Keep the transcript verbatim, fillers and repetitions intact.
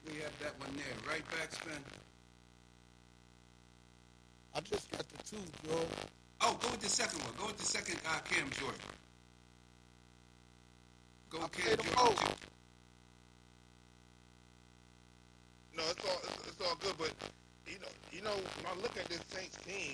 We have that one there. Right back spin. I just got the two, George. Oh, go with the second one. Go with the second uh, Cam Jordan. Go with Cam Jordan too. No, it's all it's, it's all good, but you know, you know, when I look at this Saints team,